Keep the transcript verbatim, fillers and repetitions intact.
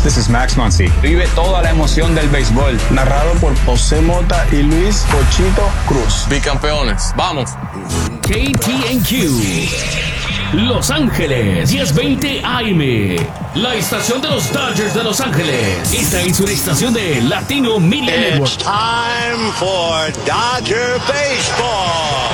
This is Max Muncy. Vive toda la emoción del béisbol. Narrado por José Mota y Luis Pochito Cruz. Bicampeones, vamos. K T N Q, Los Ángeles, diez veinte A M. La estación de los Dodgers de Los Ángeles. Esta es una estación de Latino Media Network. It's time for Dodger Baseball.